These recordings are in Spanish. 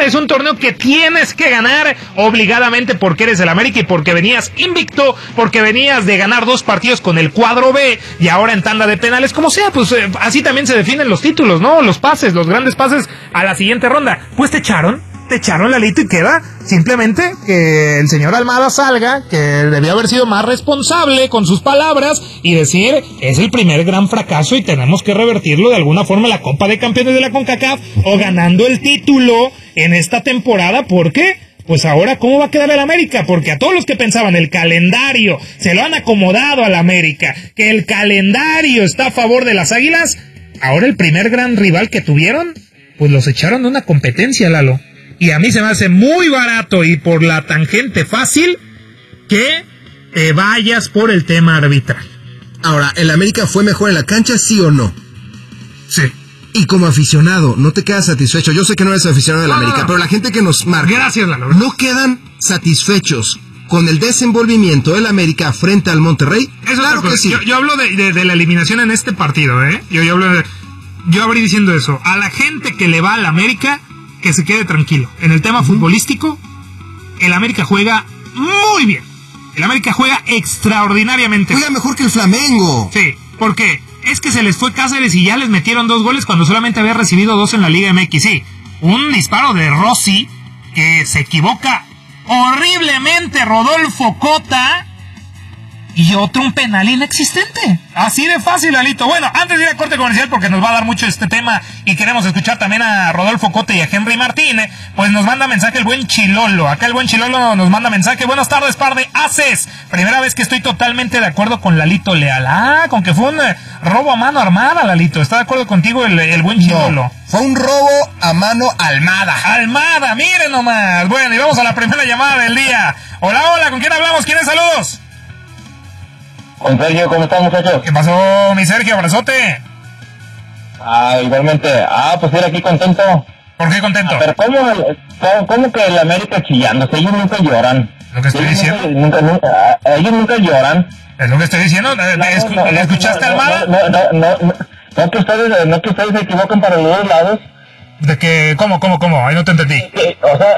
es un torneo que tienes que ganar obligadamente porque eres el América y porque venías invicto, porque venías de ganar 2 partidos con el cuadro B y ahora en tanda de penales, como sea, pues así también se definen los títulos, ¿no? Los pases, los grandes pases a la siguiente ronda. Pues te echaron, Lalito, y queda simplemente que el señor Almada salga, que debió haber sido más responsable con sus palabras y decir, es el primer gran fracaso y tenemos que revertirlo de alguna forma en la Copa de Campeones de la CONCACAF o ganando el título en esta temporada. ¿Por qué? Pues ahora, ¿cómo va a quedar el América? Porque a todos los que pensaban el calendario se lo han acomodado al América, que el calendario está a favor de las Águilas, ahora el primer gran rival que tuvieron, pues los echaron de una competencia, Lalo. Y a mí se me hace muy barato y por la tangente fácil que te vayas por el tema arbitral. Ahora, ¿el América fue mejor en la cancha, sí o no? Sí. Y como aficionado, ¿no te quedas satisfecho? Yo sé que no eres aficionado del América, pero la gente que nos marca... Gracias, Lalo. ¿No quedan satisfechos con el desenvolvimiento del América frente al Monterrey? Eso claro que sí. Yo hablo de la eliminación en este partido, ¿eh? Yo abrí diciendo eso. A la gente que le va al América, que se quede tranquilo. En el tema futbolístico, el América juega muy bien. El América juega extraordinariamente. Juega mejor que el Flamengo. Sí, porque es que se les fue Cáceres y ya les metieron 2 goles cuando solamente había recibido 2 en la Liga MX. Sí, un disparo de Rossi que se equivoca horriblemente Rodolfo Cota y otro un penal inexistente. Así de fácil, Lalito. Bueno, antes de ir a corte comercial, porque nos va a dar mucho este tema y queremos escuchar también a Rodolfo Cota y a Henry Martín, pues nos manda mensaje el buen Chilolo. Acá el buen Chilolo nos manda mensaje. Buenas tardes, par de haces. Primera vez que estoy totalmente de acuerdo con Lalito Leal. Con que fue un robo a mano armada, Lalito. ¿Está de acuerdo contigo el buen Chilolo? No, fue un robo a mano armada. Almada, miren nomás. Bueno, y vamos a la primera llamada del día. Hola, ¿con quién hablamos? ¿Quiénes saludos? Con Sergio, ¿cómo están, muchachos? ¿Qué pasó, mi Sergio? Abrazote. Igualmente. Pues ir aquí contento. ¿Por qué contento? Pero ¿cómo que el América chillándose? Ellos nunca lloran. Lo que estoy diciendo. Ellos nunca lloran. Es lo que estoy diciendo. ¿Escuchaste, Almada? No que ustedes se equivocan para los dos lados. ¿De que cómo? Ahí no te entendí. O sea,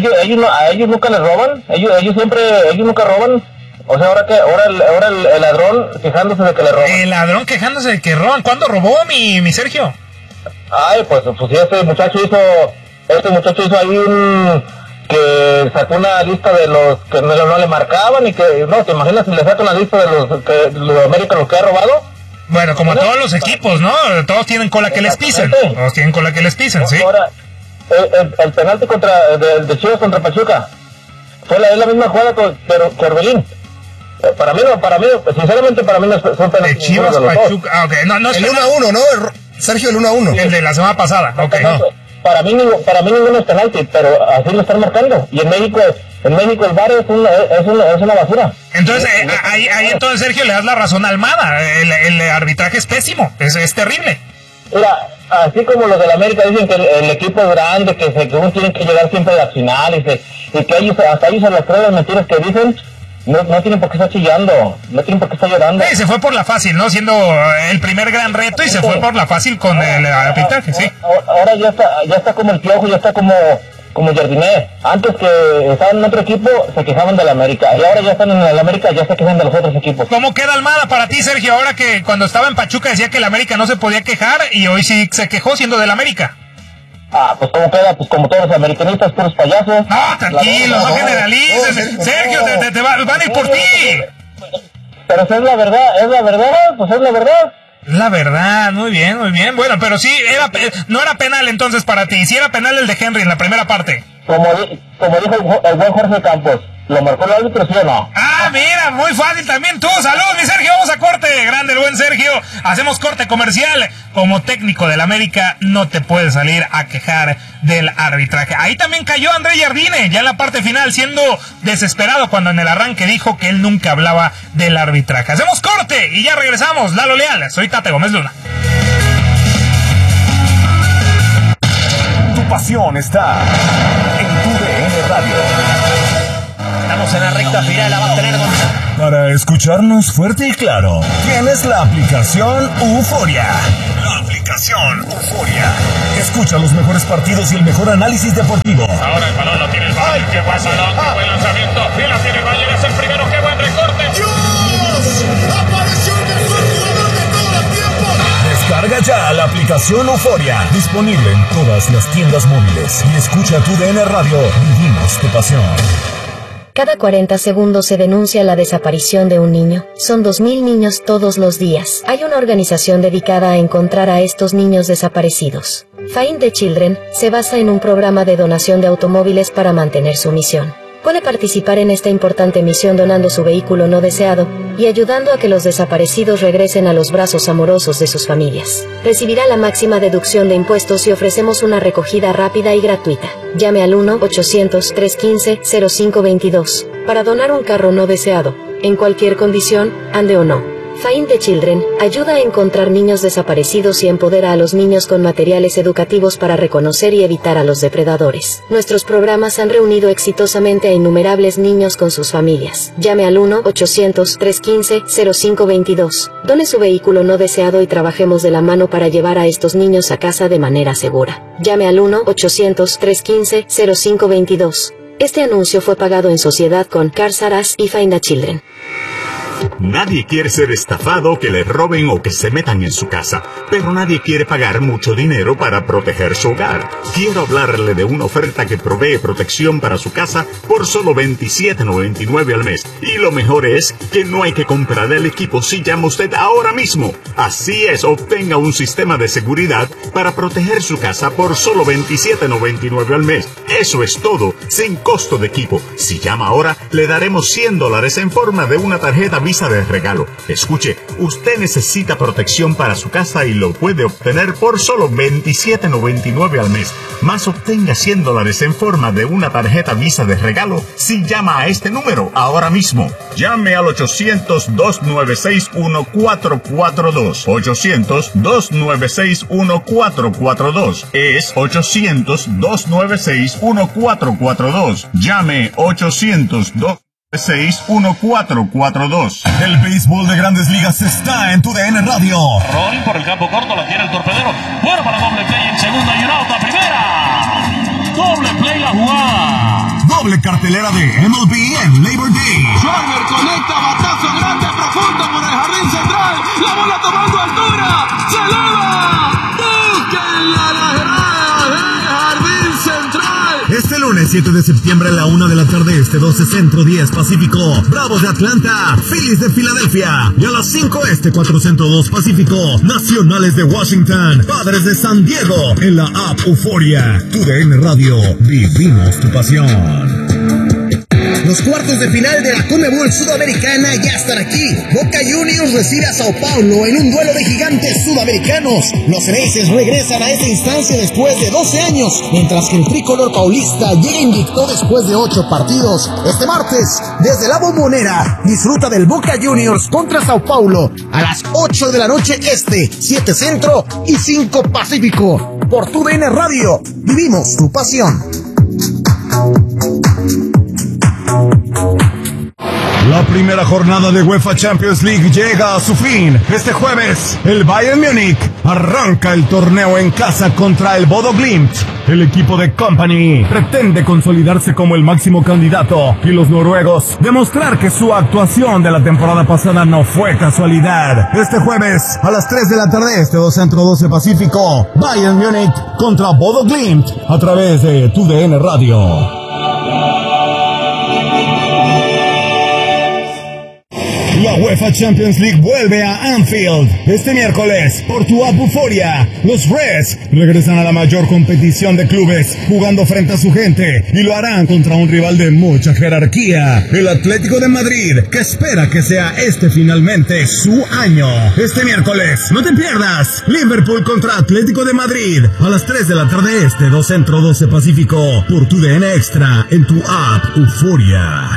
a ellos nunca les roban. Ellos nunca roban. O sea, ahora el ladrón quejándose de que le roban. El ladrón quejándose de que roban. ¿Cuándo robó mi Sergio? Pues este muchacho hizo ahí que sacó una lista de los que no le marcaban y que, no, ¿te imaginas si le saca una lista de los americanos que ha robado? Bueno, como todos los equipos, ¿no? Todos tienen cola que les pisen. Sí. Ahora, el penalti de Chivas contra Pachuca fue la misma jugada que Orbelín. Para mí, sinceramente, para mí no son penaltis. De Chivas, Pachuca. Okay. No es el 1-1, ¿no? Sergio, el 1-1. El de la semana pasada. Okay. No. Para mí ninguno es penalti, pero así lo están marcando. Y en México el VAR es una basura. Entonces, ahí entonces, Sergio, le das la razón a Almada. El arbitraje es pésimo, es terrible. Mira, así como los de la América dicen que el equipo es grande, que uno tiene que llegar siempre a la final, y que hasta ellos se las creen las mentiras que dicen. No tienen por qué estar chillando, no tienen por qué estar llorando. Sí, se fue por la fácil, ¿no? Siendo el primer gran reto y se fue por la fácil con el arbitraje, sí. Ahora ya está como el Piojo, ya está como Jardiné. Antes que estaban en otro equipo, se quejaban de la América. Y ahora ya están en el América, ya se quejan de los otros equipos. ¿Cómo queda Almada para ti, Sergio? Ahora que cuando estaba en Pachuca decía que el América no se podía quejar y hoy sí se quejó siendo del América. Pues ¿cómo queda? Pues como todos los americanistas, puros payasos. No, tranquilo, no generalices. Sergio, te van a ir por ti. Pero esa es la verdad, pues es la verdad. La verdad, muy bien. Bueno, pero sí, no era penal entonces para ti. Sí era penal el de Henry en la primera parte. Como dijo el buen Jorge Campos, ¿lo marcó el árbitro, sí o no? Mira, muy fácil también tú. Salud, mi Sergio, vamos a corte. Grande el buen Sergio. Hacemos corte comercial. Como técnico del América no te puedes salir a quejar del arbitraje. Ahí también cayó André Jardine, ya en la parte final, siendo desesperado cuando en el arranque dijo que él nunca hablaba del arbitraje. Hacemos corte y ya regresamos. Lalo Leal, soy Tate Gómez Luna. Tu pasión está en TUDN Radio. Estamos en la recta final, la va a tener Para escucharnos fuerte y claro, tienes la aplicación Euforia. aplicación Euforia. Escucha los mejores partidos y el mejor análisis deportivo. Ahora el balón lo tiene el Bayern. ¡Qué buen balón! ¡Qué buen lanzamiento! ¡Y la tiene el Bayern! ¡Es el primero! ¡Qué buen recorte! ¡Dios! ¡Apareció el mejor jugador de todo el tiempo! Descarga ya la aplicación Euforia. Disponible en todas las tiendas móviles. Y escucha tu DN Radio. Vivimos tu pasión. Cada 40 segundos se denuncia la desaparición de un niño. Son 2.000 niños todos los días. Hay una organización dedicada a encontrar a estos niños desaparecidos. Find the Children se basa en un programa de donación de automóviles para mantener su misión. Puede participar en esta importante misión donando su vehículo no deseado y ayudando a que los desaparecidos regresen a los brazos amorosos de sus familias. Recibirá la máxima deducción de impuestos y ofrecemos una recogida rápida y gratuita. Llame al 1-800-315-0522 para donar un carro no deseado, en cualquier condición, ande o no. Find the Children ayuda a encontrar niños desaparecidos y empodera a los niños con materiales educativos para reconocer y evitar a los depredadores. Nuestros programas han reunido exitosamente a innumerables niños con sus familias. Llame al 1-800-315-0522. Done su vehículo no deseado y trabajemos de la mano para llevar a estos niños a casa de manera segura. Llame al 1-800-315-0522. Este anuncio fue pagado en sociedad con Cars R Us y Find the Children. Nadie quiere ser estafado, que le roben o que se metan en su casa, pero nadie quiere pagar mucho dinero para proteger su hogar. Quiero hablarle de una oferta que provee protección para su casa por solo $27.99 al mes. Y lo mejor es que no hay que comprar el equipo si llama usted ahora mismo. Así es, obtenga un sistema de seguridad para proteger su casa por solo $27.99 al mes. Eso es todo, sin costo de equipo. Si llama ahora, le daremos $100 en forma de una tarjeta Visa de regalo. Escuche, usted necesita protección para su casa y lo puede obtener por solo $27.99 al mes. Más obtenga $100 en forma de una tarjeta Visa de regalo si llama a este número ahora mismo. Llame al 800-296-1442. 800-296-1442. Es 800-296-1442. Llame 800-296-1442. El béisbol de Grandes Ligas está en tu DN Radio. Rolling por el campo corto, la tiene el torpedero. Bueno para doble play en segunda y un out a primera. Doble play la jugada. Doble cartelera de MLB en Labor Day. Schwarber conecta batazo grande, profundo por el jardín central. La bola tomando altura. Se eleva. Búsquenla a las gradas del jardín central. Este lunes 7 de septiembre a la 1 de la tarde, 12 Centro, 10 Pacífico, Bravos de Atlanta, Phillies de Filadelfia. Y a las 5 4 Centro, 2 Pacífico, Nacionales de Washington, Padres de San Diego. En la app Euforia, tu DN Radio, vivimos tu pasión. Los cuartos de final de la CONMEBOL Sudamericana ya están aquí. Boca Juniors recibe a Sao Paulo en un duelo de gigantes sudamericanos. Los Ceneices regresan a esta instancia después de 12 años, mientras que el tricolor paulista llega invicto después de 8 partidos. Este martes, desde la Bombonera, disfruta del Boca Juniors contra Sao Paulo a las 8 de la noche 7 Centro y 5 Pacífico. Por tu DN Radio, vivimos tu pasión. La primera jornada de UEFA Champions League llega a su fin. Este jueves, el Bayern Múnich arranca el torneo en casa contra el Bodo Glimt. El equipo de Kompany pretende consolidarse como el máximo candidato y los noruegos demostrar que su actuación de la temporada pasada no fue casualidad. Este jueves, a las 3 de la tarde, 2 Centro, 12 Pacífico, Bayern Múnich contra Bodo Glimt a través de tu DN Radio. La UEFA Champions League vuelve a Anfield este miércoles por tu app Euforia. Los Reds regresan a la mayor competición de clubes, jugando frente a su gente, y lo harán contra un rival de mucha jerarquía, el Atlético de Madrid, que espera que sea este finalmente su año. Este miércoles, no te pierdas Liverpool contra Atlético de Madrid a las 3 de la tarde 2 Centro, 12 Pacífico, por tu DN Extra en tu app Euforia.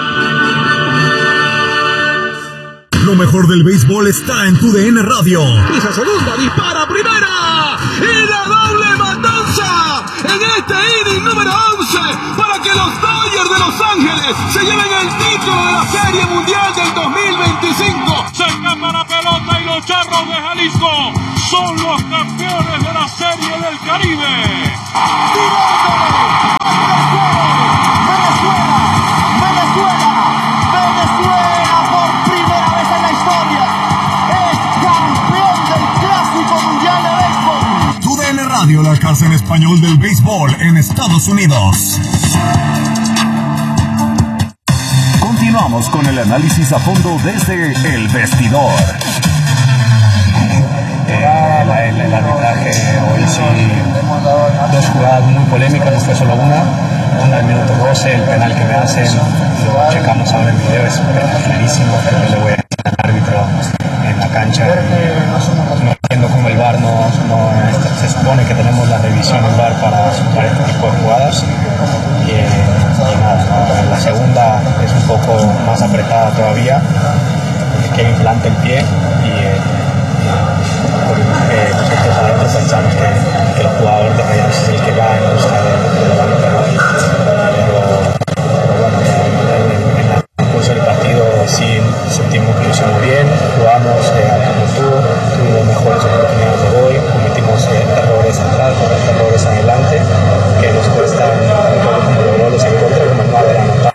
Lo mejor del béisbol está en tu DN Radio. Pisa segunda, dispara primera. Y la doble matanza en este inning número 11 para que los Dodgers de Los Ángeles se lleven el título de la Serie Mundial del 2025. Se escapa la pelota y los Charros de Jalisco son los campeones. Radio, la casa en español del béisbol en Estados Unidos. Continuamos con el análisis a fondo desde el vestidor. El arbitraje hoy sí, dos jugadas muy polémicas, no fue solo una al minuto 12, el penal que me hacen, lo checamos ahora en video, es clarísimo, pero yo le voy a decir al árbitro en la cancha, no entiendo cómo el VAR se supone que tenemos la revisión en VAR para este tipo de jugadas, y nada, la segunda es un poco más apretada todavía, que implanta el pie, nosotros adentro pensamos que el jugador de Rayados es el que va en busca de la banca, pero bueno, en el curso del partido sí sentimos que lo hicimos bien, jugamos como tuvimos mejores oportunidades de gol, cometimos errores atrás, errores adelante, que nos cuestan un poco como los goles en contra, como no haber anotado.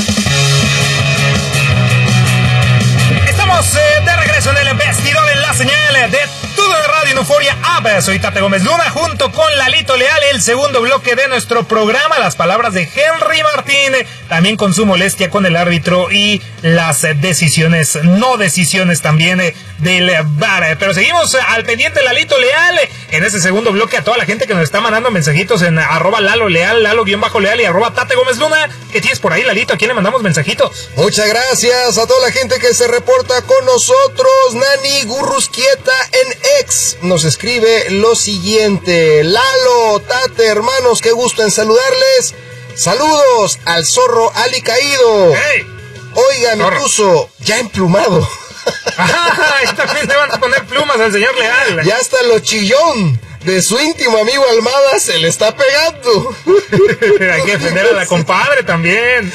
Estamos de regreso en el vestidor en la señal de Todo de Radio Euforia App. Soy Tate Gómez Luna junto con Lalito Leal. El segundo bloque de nuestro programa, las palabras de Henry Martín, también con su molestia con el árbitro y las decisiones, no decisiones también del VAR. Pero seguimos al pendiente, Lalito Leal, en ese segundo bloque. A toda la gente que nos está mandando mensajitos en @Lalo-Leal, Lalo-Leal y @Tate Gómez Luna. ¿Qué tienes por ahí, Lalito? ¿A quién le mandamos mensajitos? Muchas gracias a toda la gente que se reporta con nosotros. Nani Gurrusquieta en X nos escribe lo siguiente: Lalo, Tate, hermanos, qué gusto en saludarles. Saludos al zorro Ali Caído. ¡Hey! Oiga, me puso ya emplumado. Ahí también le van a poner plumas al señor Leal. Ya hasta lo chillón de su íntimo amigo Almada se le está pegando. Hay que defender a la compadre también.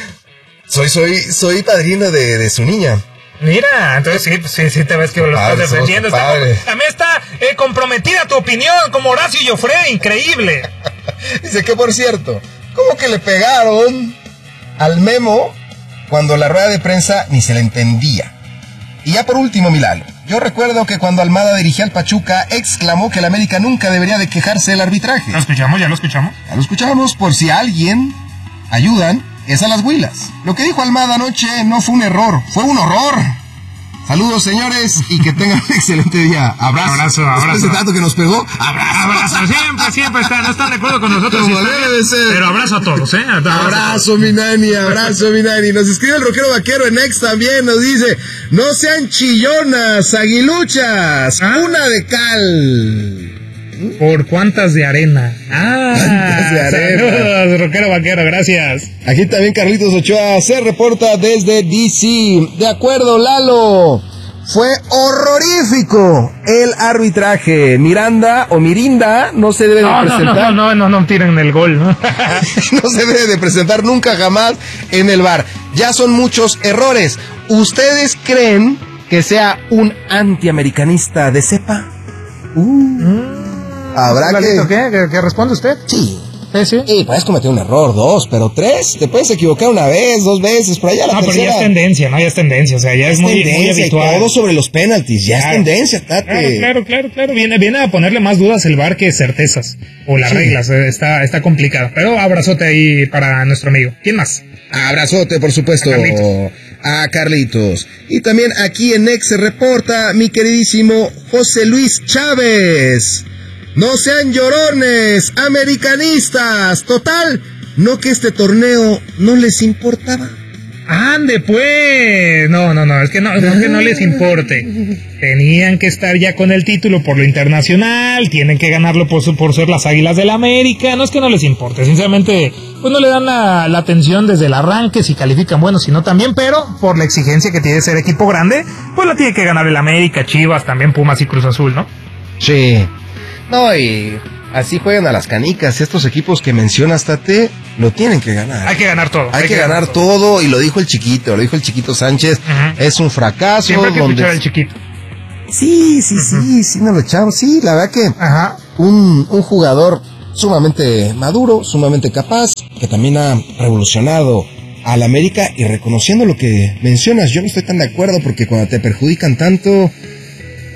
Soy padrino de su niña. Mira, entonces sí te ves que lo estás defendiendo. También está comprometida tu opinión, como Horacio Joffre, increíble. Dice que, por cierto, ¿cómo que le pegaron al Memo cuando la rueda de prensa ni se le entendía? Y ya por último, Milalo, yo recuerdo que cuando Almada dirigía al Pachuca, exclamó que el América nunca debería de quejarse del arbitraje. ¿Lo escuchamos? ¿Ya lo escuchamos? Ya lo escuchamos, por si a alguien ayudan, es a las Huilas. Lo que dijo Almada anoche no fue un error, fue un horror. Saludos, señores, y que tengan un excelente día. Abrazo. Después de tanto que nos pegó, abrazo. Siempre está, no están de acuerdo con nosotros. Como debe de ser. Pero abrazo a todos, Abrazo, mi nani. Nos escribe el rockero vaquero en X también, nos dice: no sean chillonas, aguiluchas, una de cal. ¿Por cuántas de arena? ¿Cuántas de arena? Saludos, rockero vaquero, gracias. Aquí también Carlitos Ochoa se reporta desde DC. De acuerdo, Lalo. Fue horrorífico el arbitraje. Mirinda no se debe de presentar. No tiren el gol. No se debe de presentar nunca jamás en el VAR. Ya son muchos errores. ¿Ustedes creen que sea un antiamericanista de cepa? ¿Habrá ¿Qué responde usted? Sí. Sí. Y puedes cometer un error, 2, pero 3, te puedes equivocar una vez, 2 veces, por allá la tercera. Pero ya es tendencia, o sea, ya es muy habitual. Todo sobre los penaltis, ya es tendencia, Tate. Claro. Viene a ponerle más dudas el VAR que certezas, o las reglas, está complicado. Pero abrazote ahí para nuestro amigo. ¿Quién más? Abrazote, por supuesto. A Carlitos. Y también aquí en X se reporta mi queridísimo José Luis Chávez. No sean llorones, americanistas. Total, no que este torneo no les importaba. ¡Ande, pues! No, es que no les importe. Tenían que estar ya con el título por lo internacional, tienen que ganarlo por ser las Águilas del América. No es que no les importe, sinceramente, pues no le dan la atención desde el arranque, si califican bueno, si no también, pero por la exigencia que tiene ser equipo grande, pues la tiene que ganar el América, Chivas, también Pumas y Cruz Azul, ¿no? Sí. No, y así juegan a las canicas. Estos equipos que mencionas, Tate, lo tienen que ganar. Hay que ganar todo. Hay que ganar todo, y lo dijo el Chiquito Sánchez. Es un fracaso. Siempre hay que escuchar al Chiquito. Sí, nos lo echamos. Sí, la verdad que un jugador sumamente maduro, sumamente capaz, que también ha revolucionado al América. Y reconociendo lo que mencionas, yo no estoy tan de acuerdo, porque cuando te perjudican tanto,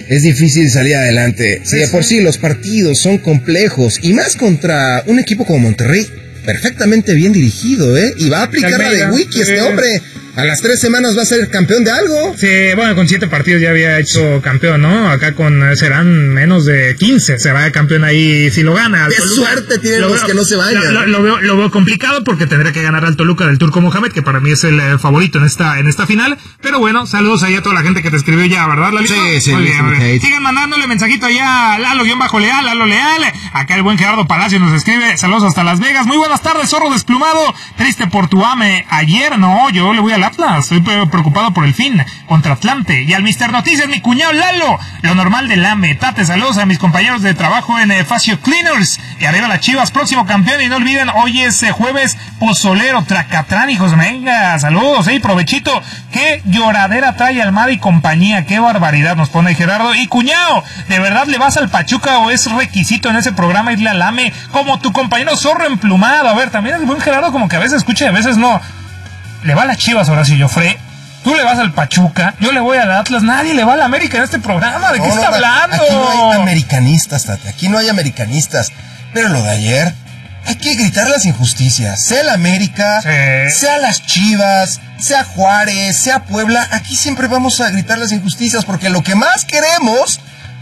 es difícil salir adelante. Si de por sí los partidos son complejos, y más contra un equipo como Monterrey, perfectamente bien dirigido, y va a aplicar la de Wiki, este hombre. A las 3 semanas va a ser campeón de algo. Sí, bueno, con 7 partidos ya había hecho campeón, ¿no? Acá serán menos de 15, será campeón ahí si lo gana. ¡Qué suerte tienen los que no se vayan! Lo veo complicado porque tendrá que ganar al Toluca del Turco Mohamed, que para mí es el favorito en esta final. Pero bueno, saludos ahí a toda la gente que te escribió ya, ¿verdad, Lalito? Sí. Muy bien. Sigan mandándole mensajito allá a Lalo Leal. Acá el buen Gerardo Palacio nos escribe, saludos hasta Las Vegas. Muy buenas tardes, zorro desplumado. Triste por tu AME. Ayer, no, yo le voy al Atlas. Estoy preocupado por el fin contra Atlante. Y al Mr. Noticias, mi cuñado Lalo. Lo normal del AME. Tate, saludos a mis compañeros de trabajo en Facio Cleaners. Y arriba las Chivas, próximo campeón. Y no olviden, hoy es jueves pozolero, Tracatrán, hijos. Venga, saludos, provechito. Qué lloradera trae Almada y compañía. Qué barbaridad nos pone Gerardo. Y cuñado, ¿de verdad le vas al Pachuca o es requisito en ese programa irle al AME? Como tu compañero zorro emplumado. A ver, también el buen Gerardo como que a veces escucha y a veces no. Le va a las Chivas, Horacio Joffre. Tú le vas al Pachuca, yo le voy al Atlas. Nadie le va al América en este programa. ¿De qué está hablando? Aquí no hay americanistas, Tate. Aquí no hay americanistas. Pero lo de ayer, hay que gritar las injusticias. Sea el América, sea las Chivas, sea Juárez, sea Puebla. Aquí siempre vamos a gritar las injusticias porque lo que más queremos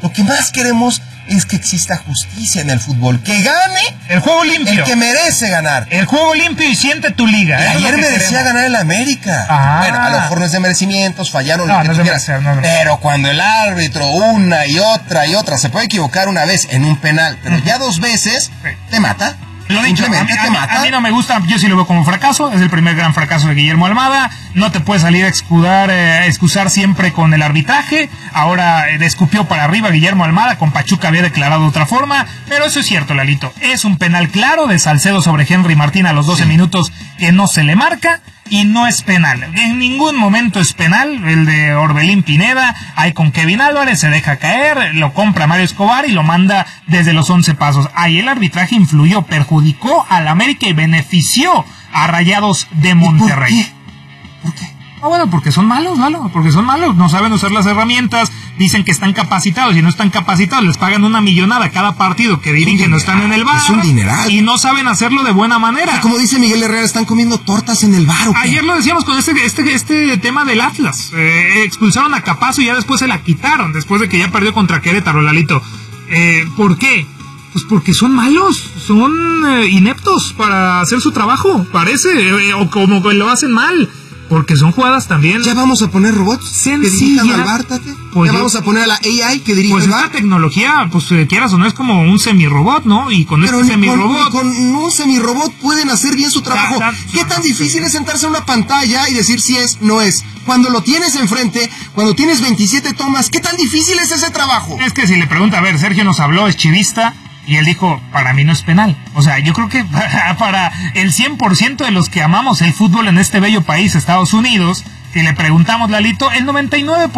es que exista justicia en el fútbol. Que gane el juego limpio. El que merece ganar. El juego limpio y siente tu liga. Y ayer merecía ganar el América. Bueno, a lo mejor no es de merecimientos, fallaron lo que tú quieras. Pero cuando el árbitro una y otra se puede equivocar una vez en un penal, pero ya 2 veces, te mata. Lo dicho, a mí no me gusta, yo sí lo veo como un fracaso, es el primer gran fracaso de Guillermo Almada, no te puedes salir a excusar siempre con el arbitraje, ahora escupió para arriba Guillermo Almada, con Pachuca había declarado de otra forma, pero eso es cierto, Lalito, es un penal claro de Salcedo sobre Henry Martín a los 12 minutos que no se le marca, y no es penal, en ningún momento es penal, el de Orbelín Pineda, ahí con Kevin Álvarez, se deja caer, lo compra Mario Escobar y lo manda desde los 11 pasos, ahí el arbitraje influyó, perjudicó al América y benefició a Rayados de Monterrey. ¿Por qué? Bueno, porque son malos, Lalo, porque son malos, no saben usar las herramientas, dicen que están capacitados y no están capacitados, les pagan una millonada cada partido que dirigen, no están en el bar. Es un dineral. Y no saben hacerlo de buena manera. Como dice Miguel Herrera, están comiendo tortas en el bar. Ayer lo decíamos con este tema del Atlas, expulsaron a Capazo y ya después se la quitaron, después de que ya perdió contra Querétaro, Lalito. ¿Por qué? Pues porque son malos, son ineptos para hacer su trabajo, parece, o como que lo hacen mal. Porque son jugadas también. ¿Ya vamos a poner robots sencillas que dirijan al bar, Tate? Pues ¿Ya vamos a poner a la AI que dirija al bar? Pues la tecnología, pues quieras o no, es como un semirobot, ¿no? Y con este semirobot... Con un semirobot pueden hacer bien su trabajo. ¿Qué tan difícil es sentarse en una pantalla y decir si es, no es? Cuando lo tienes enfrente, cuando tienes 27 tomas, ¿qué tan difícil es ese trabajo? Es que si le pregunta, a ver, Sergio nos habló, es chivista... Y él dijo, para mí no es penal. O sea, yo creo que para el 100% de los que amamos el fútbol en este bello país, Estados Unidos, si le preguntamos, Lalito, el 99%,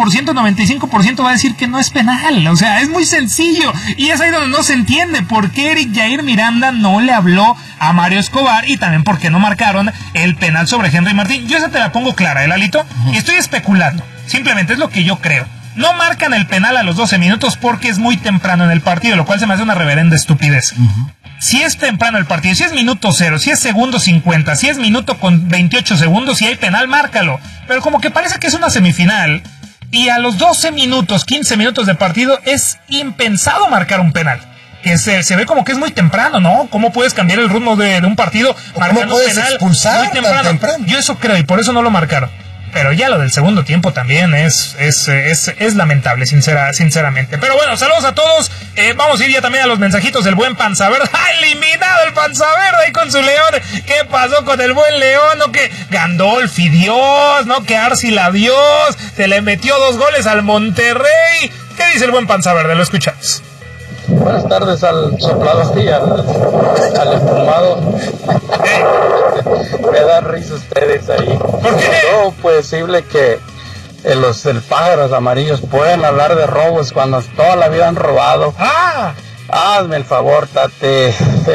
95% va a decir que no es penal. O sea, es muy sencillo. Y es ahí donde no se entiende por qué Eric Jair Miranda no le habló a Mario Escobar y también por qué no marcaron el penal sobre Henry Martín. Yo esa te la pongo clara, Lalito, y estoy especulando. Simplemente es lo que yo creo. No marcan el penal a los 12 minutos porque es muy temprano en el partido, lo cual se me hace una reverenda estupidez. Si es temprano el partido, si es minuto 0, si es segundo 50, si es minuto con 28 segundos, si hay penal, márcalo. Pero como que parece que es una semifinal y a los 12 minutos, 15 minutos de partido es impensado marcar un penal. Que se ve como que es muy temprano, ¿no? ¿Cómo puedes cambiar el ritmo de un partido marcando un penal expulsar muy temprano? Yo eso creo y por eso no lo marcaron. Pero ya lo del segundo tiempo también es lamentable, sinceramente. Pero bueno, saludos a todos. Vamos a ir ya también a los mensajitos del buen Panza Verde. ¡Ah, eliminado el Panza Verde ahí con su León! ¿Qué pasó con el buen León? ¿No que Gandolfi Dios? ¿No que Arcila Dios? Se le metió 2 goles al Monterrey. ¿Qué dice el buen Panza Verde? Lo escuchamos. Buenas tardes al soplado y al esfumado. Me da risa ustedes ahí. ¿Por qué? No posible que los pájaros amarillos puedan hablar de robos cuando toda la vida han robado. Hazme el favor, Tate.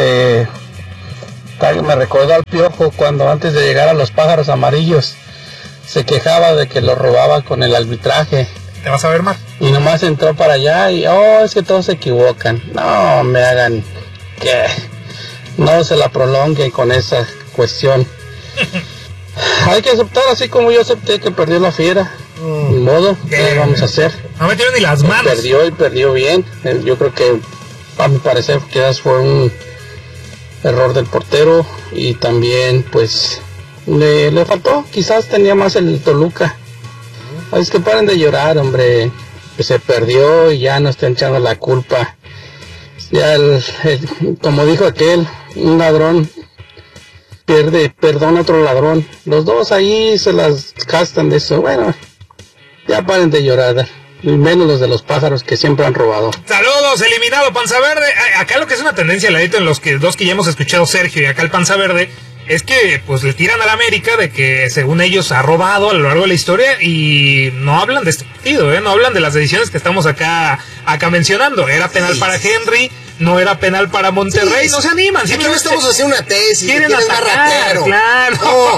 Me recordó al Piojo cuando antes de llegar a los pájaros amarillos se quejaba de que lo robaba con el arbitraje. te vas a ver mal. Y nomás entró para allá y, es que todos se equivocan. No me hagan que no se la prolonguen con esa cuestión. Hay que aceptar, así como yo acepté que perdió la Fiera. Ni modo, ¿qué vamos a hacer? No metieron ni las manos. Perdió y perdió bien. Yo creo que, a mi parecer, quizás fue un error del portero y también, pues, le faltó. Quizás tenía más el Toluca. Es que paren de llorar, hombre. Pues se perdió y ya no están echando la culpa. Ya como dijo aquel, un ladrón perdona a otro ladrón. Los dos ahí se las gastan de eso. Bueno, ya paren de llorar. Y menos los de los pájaros que siempre han robado. Saludos, eliminado Panza Verde. Acá lo que es una tendencia, Ladito, en los dos que ya hemos escuchado, Sergio y acá el Panza Verde, es que pues le tiran a la América de que según ellos ha robado a lo largo de la historia y no hablan de este partido, no hablan de las decisiones que estamos acá mencionando. Era penal para Henry, no era penal para Monterrey, no se animan. Aquí no estamos haciendo una tesis, quieren más ratero. Claro.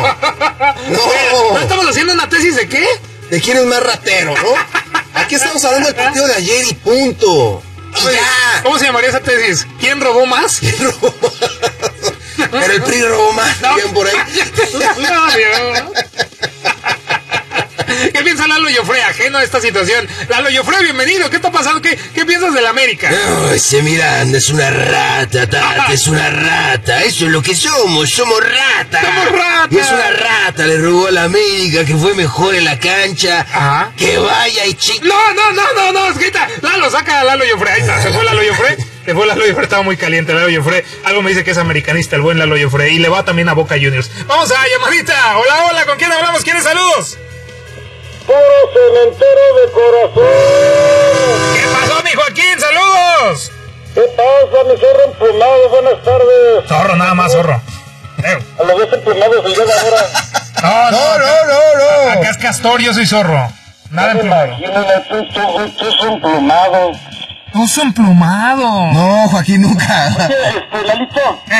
No estamos haciendo una tesis de qué? De quién es más ratero, ¿no? Aquí estamos hablando del partido de ayer y punto. Ya. ¿Cómo se llamaría esa tesis? ¿Quién robó más? ¿Quién robó más? Pero el PRI robó más, bien por ahí. ¿Qué piensa Lalo Llofre ajeno a esta situación? Lalo Llofre, bienvenido. ¿Qué está pasando? ¿Qué piensas del América? Ese Miranda es una rata, Tata, es una rata. Eso es lo que somos rata. ¡Somos rata! Y es una rata, le robó a la América, que fue mejor en la cancha. Ajá. Que vaya y chico. No, esquita. Lalo, saca a Lalo Llofre. Ahí está, se fue Lalo Llofre. Estaba muy caliente Lalo Llofre. Algo me dice que es americanista el buen Lalo Llofre. Y le va también a Boca Juniors. Vamos a llamadita. Hola, ¿con quién hablamos? ¿Quiénes saludos? Puro cementero de corazón. ¿Qué pasó, mi Joaquín? ¡Saludos! ¿Qué pasa, mi zorro emplumado? Buenas tardes. Zorro, nada más, zorro. A los dos emplumados el día de ahora. No. Acá es castor, yo soy zorro. Nada emplumado. Tú es emplumado. Tú es emplumado. No, Joaquín, nunca. Oye, Lalito.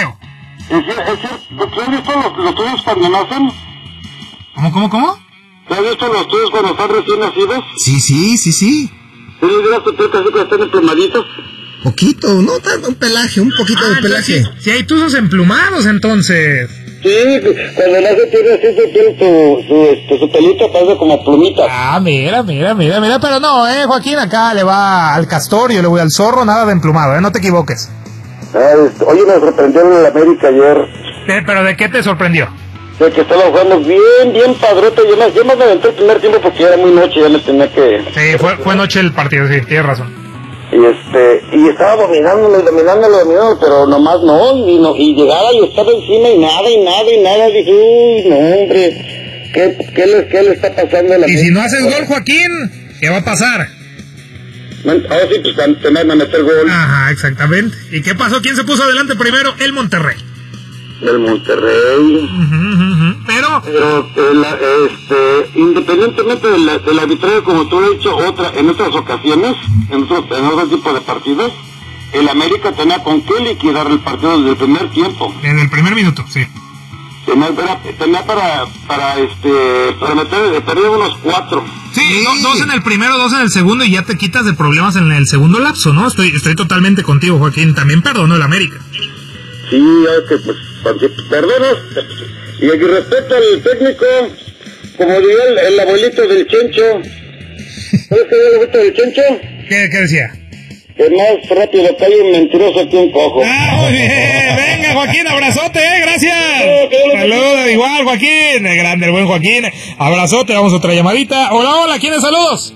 ¿Tú has visto los tuyos cuando nacen? ¿Cómo? ¿Te has visto los tuyos cuando están recién nacidos? Sí. ¿Sí dirás tú casi que están emplumaditos? Poquito, no tanto, un poquito de pelaje. Sí, hay tuzos emplumados entonces. Sí, cuando nace tiene así su pelito parece como plumita. Ah, mira, pero no, Joaquín, acá le va al castor, yo le voy al zorro, nada de emplumado, no te equivoques. Oye, me sorprendió en el América ayer. ¿Pero de qué te sorprendió? De que estaba jugando bien padrote. Yo más me aventé el primer tiempo porque era muy noche, ya me tenía que... Sí, fue noche el partido, sí, tienes razón. Y estaba dominándolo, pero nomás y llegaba y estaba encima y nada, dije, uy, no, hombre, ¿qué le está pasando a la... Y si no haces gol, Joaquín, ¿qué va a pasar? Ahora sí, pues te van a meter gol. Ajá, exactamente. ¿Y qué pasó? ¿Quién se puso adelante primero? El Monterrey. Del Monterrey. Pero independientemente del arbitraje, como tú lo has dicho en otras ocasiones, en otro tipo de partidos, el América tenía con qué liquidar el partido desde el primer tiempo. Desde el primer minuto, sí. Tenía para meter, perder unos 4. Sí, 2 en el primero, 2 en el segundo y ya te quitas de problemas en el segundo lapso, ¿no? Estoy totalmente contigo, Joaquín. También perdonó el América. Sí, es que pues perdonas. Y respecto al técnico, como diría el abuelito del Chencho. ¿Sabes qué es el abuelito del Chencho? ¿Qué decía? Que más rápido cae un mentiroso que un cojo. Muy bien. Venga, Joaquín, abrazote, gracias. Saludos, igual, Joaquín. Grande el buen Joaquín. Abrazote, vamos a otra llamadita. Hola, ¿quiénes saludos?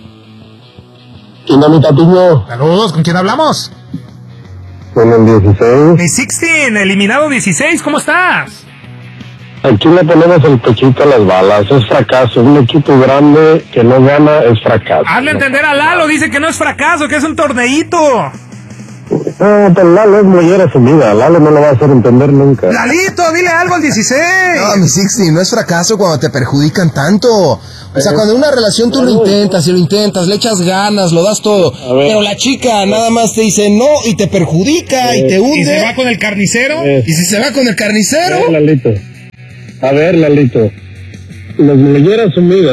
Saludos, ¿con quién hablamos? Con el 16. Mi 16, eliminado 16, ¿cómo estás? Aquí le ponemos el pechito a las balas, es fracaso. Un equipo grande que no gana es fracaso. Hazle entender a Lalo, dice que no es fracaso, que es un torneíto. No, pero Lalo es mollera sumida, Lalo no lo va a hacer entender nunca. Lalito, dile algo al 16. No, mi 16, no es fracaso cuando te perjudican tanto. O sea, cuando en una relación tú lo intentas, le echas ganas, lo das todo. Pero la chica nada más te dice no y te perjudica y te hunde. ¿Y se va con el carnicero? ¿Y si se va con el carnicero? Lalito. A ver, Lalito. Las molleras sumidas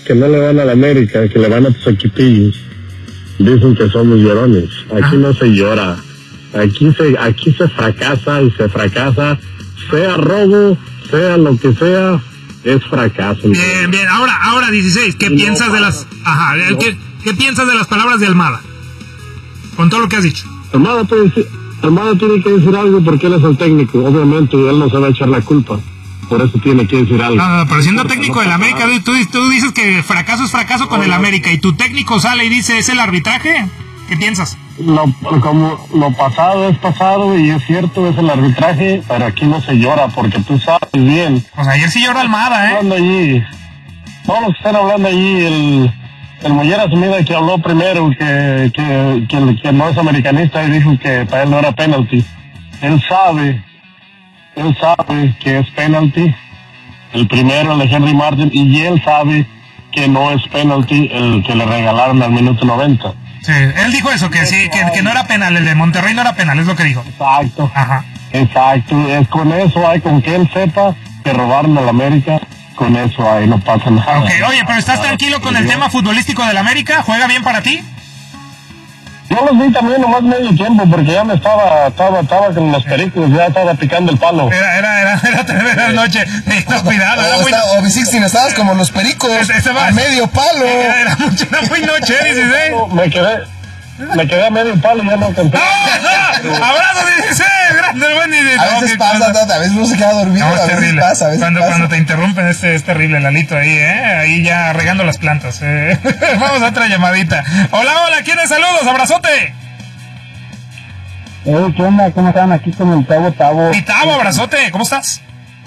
que no le van a la América, que le van a tus equipillos, dicen que somos llorones. Aquí no se llora. Aquí se fracasa y se fracasa, sea robo, sea lo que sea, es fracaso. Bien, bien. Ahora 16, ¿qué piensas de las... Ajá, ¿qué piensas de las palabras de Almada? Con todo lo que has dicho. Almada tiene que decir algo porque él es el técnico, obviamente, y él no se va a echar la culpa. Por eso tiene que decir algo. No, pero siendo técnico del América, tú dices que fracaso es fracaso con el América, y tu técnico sale y dice, ¿es el arbitraje? ¿Qué piensas? Lo pasado es pasado, y es cierto, es el arbitraje, pero aquí no se llora, porque tú sabes bien. Pues ayer sí lloró Almada, Todos los que están hablando allí, el Mollera Sumida, que habló primero, que no es americanista, y dijo que para él no era penalti. Él sabe que es penalti, el primero, el de Henry Martin, y él sabe que no es penalti el que le regalaron al minuto 90. Sí, él dijo eso, que sí, que no era penal, el de Monterrey no era penal, es lo que dijo. Exacto. Ajá. Exacto, es con eso hay, con que él sepa que robaron al América, con eso hay, no pasa nada. Okay. Oye, pero ¿estás tranquilo con el tema futbolístico del América? ¿Juega bien para ti? Yo los vi también nomás medio tiempo, porque ya me estaba con los pericos, ya estaba picando el palo. Era tremenda noche, cuidado. O B16, estabas como los pericos, a medio palo. Era muy noche, dices, Me quedé a medio palo y ya no conté. ¡Abrazo, 16! ¡Grande, buen 16! A veces pasa, a veces uno se queda dormido, a veces pasa. Cuando te interrumpen es terrible, Lalito, ahí ya regando las plantas. Vamos a otra llamadita. Hola, ¿quiénes? Saludos, abrazote. ¿Qué onda? ¿Cómo están? Aquí con el Tavo? Mi Tavo, abrazote, ¿cómo estás?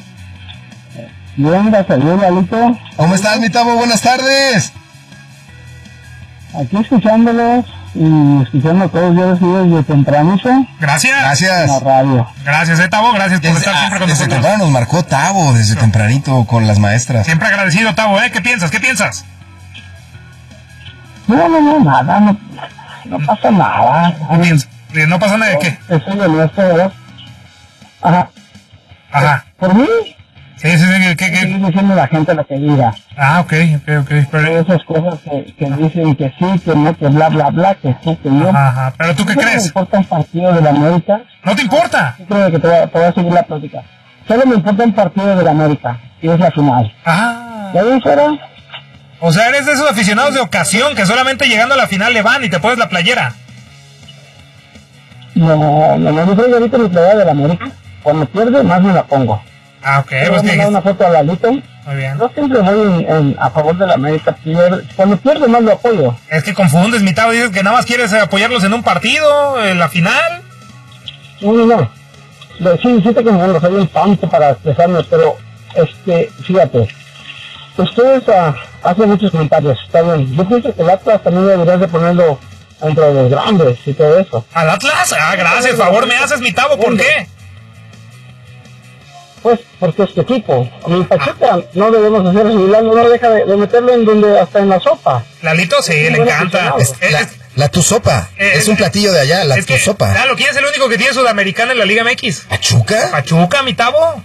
Bien, gracias, Lalito. ¿Cómo estás, mi Tavo? Buenas tardes. Aquí escuchándolos y escuchando todos los días desde tempranito. Gracias. En la radio. Gracias, Tavo, gracias por estar siempre con nosotros. Desde temprano nos marcó Tavo, desde tempranito con las maestras. Siempre agradecido, Tavo, ¿Qué piensas? No, nada, no pasa nada. ¿Qué piensas? ¿No pasa nada de qué? Soy honesto, ¿verdad? Ajá. ¿Por mí? Sí, ¿qué? Estoy diciendo a la gente lo que diga. Ok. Pero esas cosas que dicen que sí, que no, que bla, que sí, que no. Ajá. ¿Pero tú qué crees? No me importa un partido de la América. ¿No te importa? Yo creo que te voy a seguir la plática. Solo me importa un partido de la América, y es la final. ¿De ahí fuera? O sea, eres de esos aficionados de ocasión que solamente llegando a la final le van y te pones la playera. No, yo soy ahorita mi playera de la América. Cuando pierde, más me la pongo. Ok. Voy a mandar una foto a Lalito. Muy bien. Yo siempre voy a favor de la América. Cuando pierde, más lo apoyo. Es que confundes, mi Tavo. Dices que nada más quieres apoyarlos en un partido, en la final. No. Sí te confundo. Soy un tanto para expresarme, pero fíjate. Ustedes hacen muchos comentarios. Está bien. Yo pienso que el Atlas también deberías de ponerlo entre los grandes y todo eso. ¿Al Atlas? Gracias. Favor me haces, mi Tavo. ¿Por qué? Pues porque es tu equipo. A mi Pachuca no debemos hacer eso. No deja de meterlo en donde hasta en la sopa. Lalito, sí, le encanta. La tu sopa. Es un platillo de allá, tu sopa. Claro, ¿quién es el único que tiene Sudamericana en la Liga MX? ¿Pachuca, mi Tavo?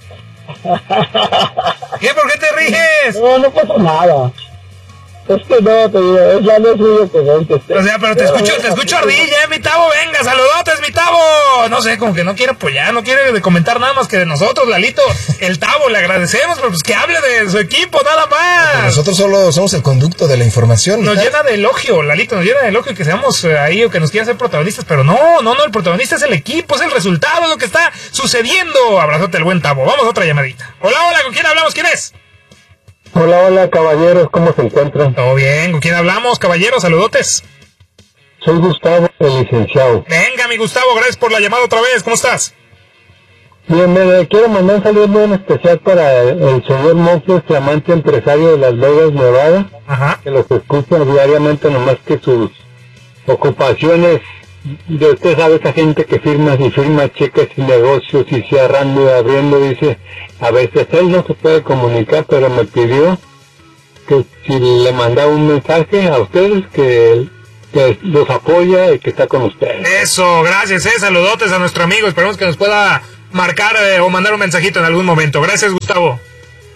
¿Qué? ¿Por qué te ríes? No pasa nada. Es que no, te digo, es la luz muy ocurrente. O sea, pero te escucho ardilla, mi Tavo, venga, saludotes, mi Tavo. No sé, como que no quiere apoyar, no quiere comentar nada más que de nosotros, Lalito. El Tavo, le agradecemos, pero pues que hable de su equipo, nada más. Pero nosotros solo somos el conducto de la información. Nos llena de elogio, Lalito, nos llena de elogio que seamos ahí o que nos quiera ser protagonistas, pero no, el protagonista es el equipo, es el resultado, es lo que está sucediendo. Abrazote el buen Tavo. Vamos a otra llamadita. Hola, ¿con quién hablamos? ¿Quién es? Hola, caballeros, ¿cómo se encuentran? Todo bien, ¿con quién hablamos, caballeros? Saludotes. Soy Gustavo, el licenciado. Venga, mi Gustavo, gracias por la llamada otra vez, ¿cómo estás? Bien, quiero mandar un saludo muy especial para el señor Montes, flamante empresario de Las Vegas, Nevada, que los escucha diariamente, nomás que sus ocupaciones, de usted sabe, esa gente que firma cheques y negocios y cerrando y abriendo, dice, a veces él no se puede comunicar, pero me pidió que si le mandaba un mensaje a ustedes que los apoya y que está con ustedes. Eso, gracias, saludotes a nuestro amigo, esperemos que nos pueda marcar o mandar un mensajito en algún momento. Gracias, Gustavo.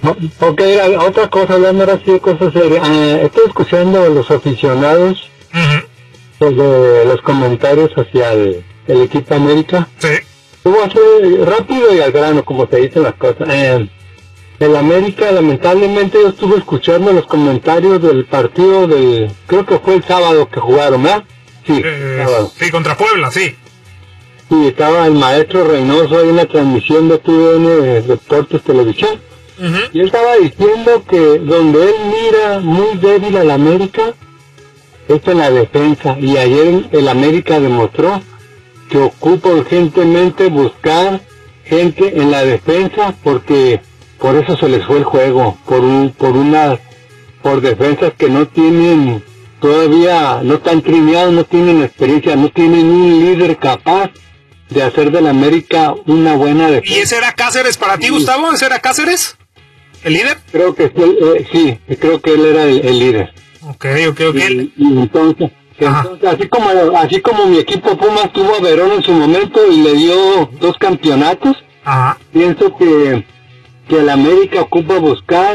Ok, otra cosa, hablando ahora sí de cosas serias. Estoy escuchando a los aficionados de los comentarios hacia el equipo América. Sí. Voy a ser rápido y al grano, como se dicen las cosas. El América, lamentablemente, yo estuve escuchando los comentarios del partido creo que fue el sábado que jugaron, ¿verdad? Sí, sábado. Sí, contra Puebla, sí. Sí, estaba el maestro Reynoso ahí en la transmisión de TUDN Deportes Televisión. Y él estaba diciendo que donde él mira muy débil al América es en la defensa. Y ayer el América demostró que ocupa urgentemente buscar gente en la defensa, porque por eso se les fue el juego, por defensas que no tienen todavía, no están trineados, no tienen experiencia, no tienen un líder capaz de hacer del América una buena defensa. ¿Y ese era Cáceres para ti, Gustavo? ¿Ese era Cáceres? ¿El líder? Creo que sí, creo que él era el líder. Ok. Y entonces así como mi equipo Pumas tuvo a Verón en su momento y le dio 2 campeonatos, pienso que el América ocupa buscar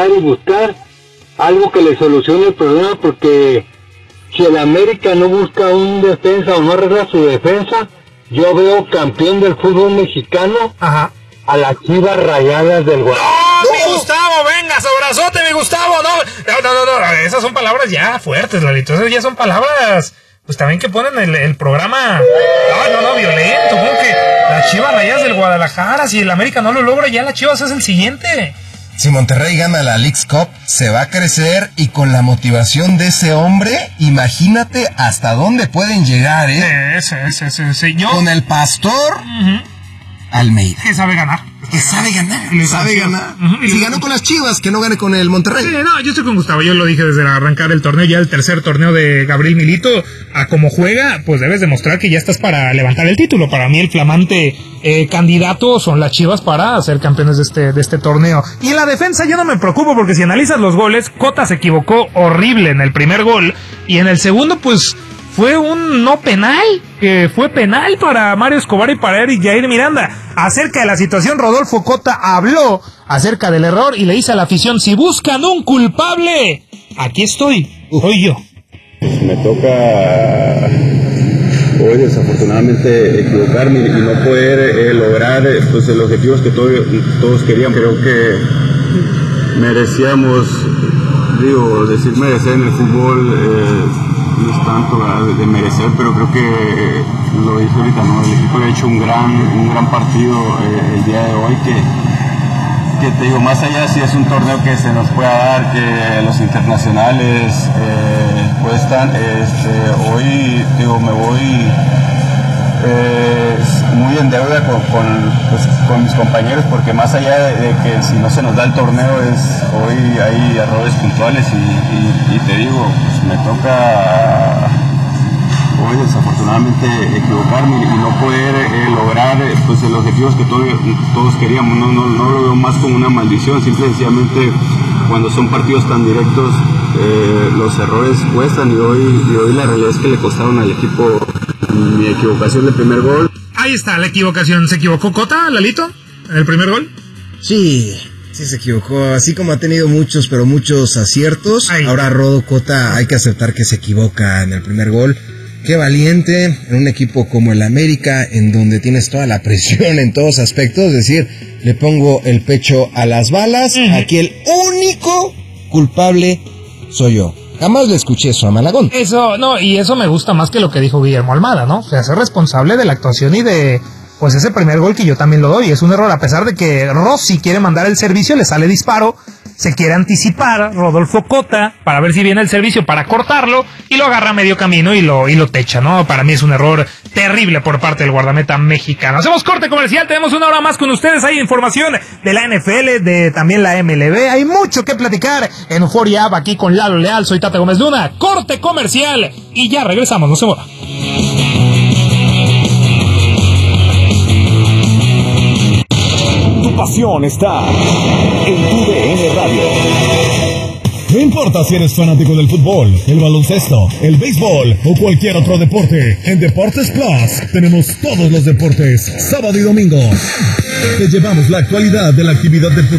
algo que le solucione el problema, porque si el América no busca un defensa o no arregla su defensa, yo veo campeón del fútbol mexicano a las Chivas Rayadas del Guadalajara. ¡No, mi Gustavo! ¡Venga, abrazote, mi Gustavo! No, esas son palabras ya fuertes, Lalito. Esas ya son palabras, pues también que ponen el programa. No, violento. ¿Cómo que las Chivas Rayadas del Guadalajara? Si el América no lo logra, ya las Chivas es el siguiente. Si Monterrey gana la Leagues Cup, se va a crecer, y con la motivación de ese hombre, imagínate hasta dónde pueden llegar, ¿eh? Sí. Con el Pastor Almeida. Que sabe ganar. Sabe ganar. Si ganó con las Chivas, que no gane con el Monterrey. Sí, no, yo estoy con Gustavo. Yo lo dije desde arrancar el torneo, ya el tercer torneo de Gabriel Milito. A como juega, pues debes demostrar que ya estás para levantar el título. Para mí el flamante candidato son las Chivas para ser campeones de este torneo. Y en la defensa yo no me preocupo, porque si analizas los goles, Cota se equivocó horrible en el primer gol, y en el segundo pues fue un no penal, que fue penal para Mario Escobar y para Eric Jair Miranda. Acerca de la situación, Rodolfo Cota habló acerca del error y le dice a la afición: si buscan un culpable, aquí estoy, soy yo. Me toca hoy desafortunadamente equivocarme y no poder lograr pues los objetivos que todos querían. Creo que merecíamos, decir merecer en el fútbol no es tanto de merecer, pero creo que lo dije ahorita, ¿no? El equipo ha hecho un gran partido el día de hoy, que te digo, más allá si es un torneo que se nos pueda dar, que los internacionales cuestan, hoy me voy muy en deuda con mis compañeros, porque más allá de que si no se nos da el torneo, hoy hay errores puntuales y te digo, pues me toca hoy desafortunadamente equivocarme y no poder lograr pues los objetivos que todos queríamos. No lo veo más como una maldición, simple y sencillamente cuando son partidos tan directos los errores cuestan, y hoy la realidad es que le costaron al equipo mi equivocación del primer gol. Ahí está la equivocación. ¿Se equivocó Cota, Lalito, en el primer gol? Sí se equivocó, así como ha tenido muchos aciertos. Ahora Rodo Cota hay que aceptar que se equivoca en el primer gol. Qué valiente en un equipo como el América, en donde tienes toda la presión en todos aspectos, es decir, le pongo el pecho a las balas. Aquí el único culpable soy yo. Jamás le escuché eso a Malagón. Y eso me gusta más que lo que dijo Guillermo Almada, ¿no? O sea, ser responsable de la actuación y de, pues, ese primer gol que yo también lo doy. Es un error, a pesar de que Rossi quiere mandar el servicio, le sale disparo, se quiere anticipar Rodolfo Cota para ver si viene el servicio para cortarlo, y lo agarra a medio camino y lo techa, ¿no? Para mí es un error terrible por parte del guardameta mexicano. Hacemos corte comercial, tenemos una hora más con ustedes. Hay información de la NFL, de también la MLB, hay mucho que platicar en Euphoria App, aquí con Lalo Leal. Soy Tata Gómez Luna. Corte comercial y ya regresamos, no se mueva. Tu pasión está en TUDN Radio. No importa si eres fanático del fútbol, el baloncesto, el béisbol o cualquier otro deporte, en Deportes Plus tenemos todos los deportes, sábado y domingo. Te llevamos la actualidad de la actividad deportiva